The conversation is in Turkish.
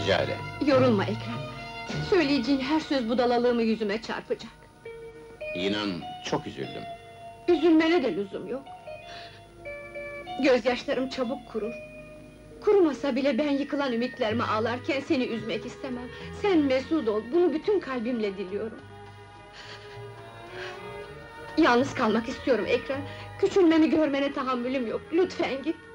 rica ederim. Yorulma Ekrem. Söyleyeceğin her söz budalalığımı yüzüme çarpacak. İnan, çok üzüldüm. Üzülmene de lüzum yok. Gözyaşlarım çabuk kurur. Kurumasa bile ben yıkılan ümitlerimi ağlarken seni üzmek istemem. Sen mesut ol, bunu bütün kalbimle diliyorum. Yalnız kalmak istiyorum Ekrem. Küçülmemi görmene tahammülüm yok, lütfen git.